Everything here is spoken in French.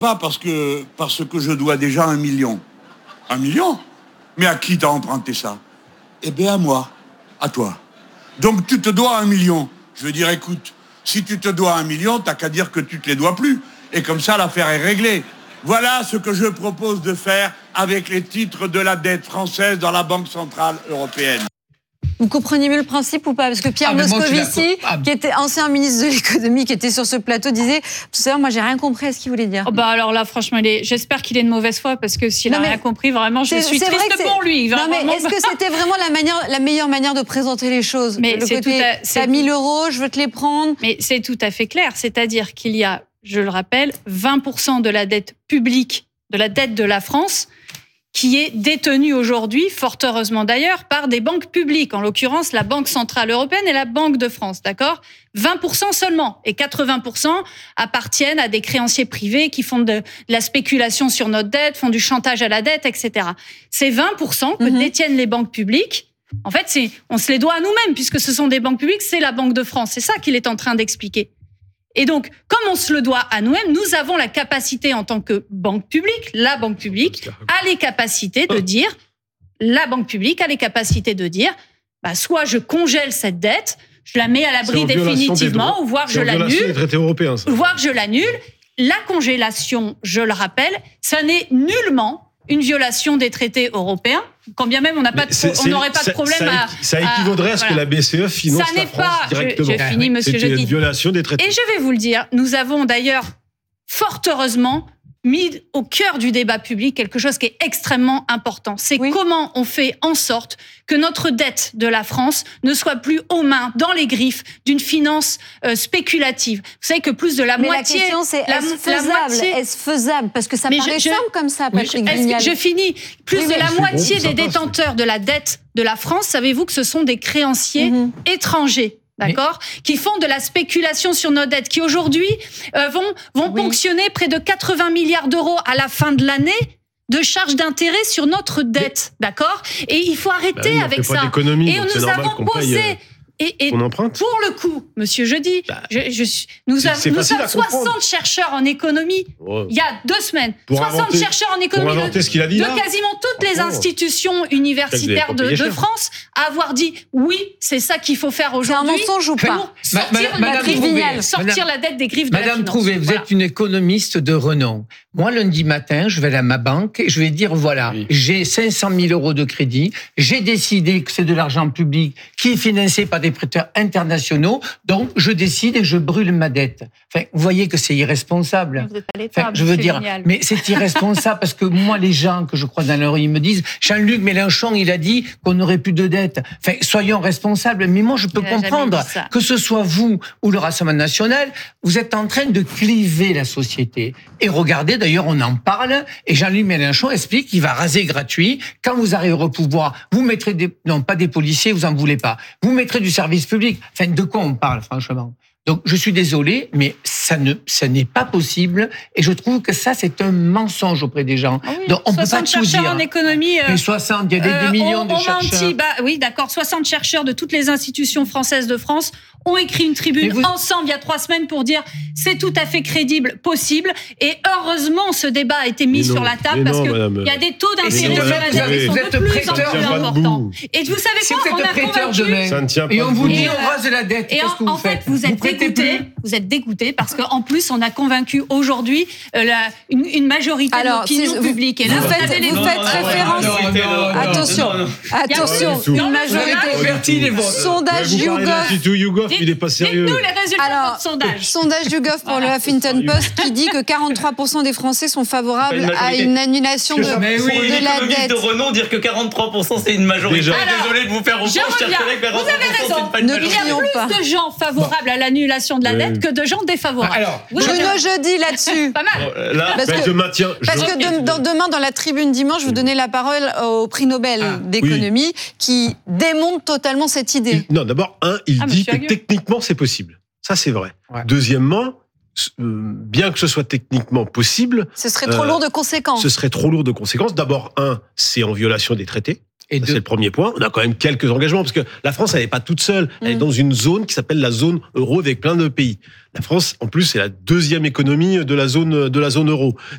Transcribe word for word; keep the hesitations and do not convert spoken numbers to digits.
Pas parce que, parce que je dois déjà un million. Un million ? Mais à qui t'as emprunté ça ? Eh bien à moi, à toi. Donc tu te dois un million. Je veux dire, écoute, si tu te dois un million, t'as qu'à dire que tu te les dois plus. Et comme ça, l'affaire est réglée. Voilà ce que je propose de faire avec les titres de la dette française dans la Banque Centrale Européenne. Vous comprenez mieux le principe ou pas ? Parce que Pierre ah, Moscovici, ah, qui était ancien ministre de l'économie, qui était sur ce plateau, disait tout à l'heure, moi j'ai rien compris à ce qu'il voulait dire. Oh bah alors là, franchement, il est... j'espère qu'il est de mauvaise foi, parce que s'il n'a rien compris, vraiment, je suis triste pour lui. Non, mais est-ce que c'était vraiment la, manière, la meilleure manière de présenter les choses ? Mais le c'est côté, tout à... t'as mille euros, je veux te les prendre. Mais c'est tout à fait clair, c'est-à-dire qu'il y a, je le rappelle, vingt pour cent de la dette publique, de la dette de la France, qui est détenue aujourd'hui, fort heureusement d'ailleurs, par des banques publiques, en l'occurrence la Banque Centrale Européenne et la Banque de France, d'accord ? vingt pour cent seulement, et quatre-vingts pour cent appartiennent à des créanciers privés qui font de, de la spéculation sur notre dette, font du chantage à la dette, et cetera. Ces vingt pour cent que mm-hmm. détiennent les banques publiques, en fait, c'est, on se les doit à nous-mêmes, puisque ce sont des banques publiques, c'est la Banque de France. C'est ça qu'il est en train d'expliquer. Et donc, comme on se le doit à nous-mêmes, nous avons la capacité en tant que banque publique, la banque publique, a les capacités de dire, la banque publique a les capacités de dire, bah, soit je congèle cette dette, je la mets à l'abri définitivement, ou voire je l'annule, voire je l'annule. La congélation, je le rappelle, ça n'est nullement une violation des traités européens, quand bien même on n'a pas de, on n'aurait pas de problème ça, à... Ça équivaudrait à, à ce voilà. que la B C E finance ça n'est la France pas, directement. Je, je finis, monsieur C'était Jeudi. une violation des traités. Et je vais vous le dire, nous avons d'ailleurs, fort heureusement, mis au cœur du débat public quelque chose qui est extrêmement important. C'est oui. comment on fait en sorte que notre dette de la France ne soit plus aux mains, dans les griffes d'une finance euh, spéculative. Vous savez que plus de la mais moitié... la question, c'est la, est-ce faisable, moitié, est-ce faisable Parce que ça mais paraît je, simple comme ça, Patrick je, Vignal. Je finis. Plus oui, de la moitié bon, des détenteurs passe. de la dette de la France, savez-vous que ce sont des créanciers mmh. étrangers ? D'accord, mais... qui font de la spéculation sur nos dettes, qui aujourd'hui euh, vont vont oui. ponctionner près de quatre-vingts milliards d'euros à la fin de l'année de charges d'intérêt sur notre dette, mais... d'accord ? Et il faut arrêter bah, avec ça. Et nous avons posé. Paye... Et, et on emprunte. Pour le coup, monsieur Jeudi, bah, je, je, nous, c'est, avons, c'est nous sommes soixante chercheurs en économie, oh. il y a deux semaines. Pour soixante inventer, chercheurs en économie de, de, ce qu'il a dit de là. quasiment toutes les institutions universitaires de, de France à avoir dit oui, c'est ça qu'il faut faire aujourd'hui. C'est un mensonge ou pas pour sortir, Madame, la, griffe, Trouvé, sortir Madame, la dette des griffes de Madame la finance. Trouvé, vous voilà. êtes une économiste de renom. Moi, lundi matin, je vais aller à ma banque et je vais dire, voilà, oui. j'ai cinq cent mille euros de crédit, j'ai décidé que c'est de l'argent public qui est financé par des prêteurs internationaux, donc je décide et je brûle ma dette. Enfin, vous voyez que c'est irresponsable. Vous êtes à l'état, enfin, je veux dire, génial. Mais c'est irresponsable parce que moi, les gens que je crois dans leur, ils me disent, Jean-Luc Mélenchon, il a dit qu'on n'aurait plus de dette. Enfin, soyons responsables. Mais moi, je peux il comprendre que ce soit vous ou le Rassemblement national, vous êtes en train de cliver la société. Et regardez, d'ailleurs, on en parle, et Jean-Luc Mélenchon explique qu'il va raser gratuit. Quand vous arriverez au pouvoir, vous mettrez des, non, pas des policiers, vous en voulez pas. Vous mettrez du service public. Enfin, de quoi on parle, franchement? Donc, je suis désolé, mais ça ne, ça n'est pas possible. Et je trouve que ça, c'est un mensonge auprès des gens. Ah oui, donc, on peut pas tout dire. En économie. Euh, mais soixante, il y a des, euh, des millions on, de on chercheurs. Menti, bah, oui, d'accord. soixante chercheurs de toutes les institutions françaises de France ont écrit une tribune vous... ensemble il y a trois semaines pour dire c'est tout à fait crédible, possible. Et heureusement, ce débat a été mis non, sur la table parce qu'il y a des taux d'intérêt sur la dette qui sont de plus en plus importants. Et vous savez si quoi, vous on a convaincu... Et on vous dit on rase la dette. Et en fait, vous êtes dégoûtés. Vous êtes dégoûtés parce qu'en plus, on a convaincu aujourd'hui une, une majorité Alors, de l'opinion publique. Et là, vous faites, vous faites référence. Attention, attention, une majorité. Sondage YouGov. Il est pas sérieux. Dites-nous les résultats Alors, de votre sondage. Sondage YouGov pour le Huffington Post qui dit que quarante-trois pour cent des Français sont favorables à une annulation de, mais oui, de la dette. De renom, dire que quarante-trois pour cent c'est une majorité. Alors, désolé de vous faire reproche, chers collègues, mais vous avez raison. C'est pas une ne il y a plus pas. de gens favorables bon. à l'annulation de la dette oui. que de gens défavorables. Alors, Bruno Jeudi là-dessus. Pas mal. Bon, là, parce que, je maintiens. Parce que de, dans, demain, dans la tribune dimanche, vous donnez la parole au prix Nobel ah, d'économie oui. qui démonte totalement cette idée. Il, non, d'abord, un, il ah, dit que Aguillon. techniquement, c'est possible. Ça, c'est vrai. Ouais. Deuxièmement, bien que ce soit techniquement possible... Ce serait trop euh, lourd de conséquences. Ce serait trop lourd de conséquences. D'abord, un, c'est en violation des traités. Et ça, c'est le premier point. On a quand même quelques engagements, parce que la France, elle n'est pas toute seule. Elle mmh. est dans une zone qui s'appelle la zone euro avec plein de pays. La France, en plus, c'est la deuxième économie de la zone, de la zone euro.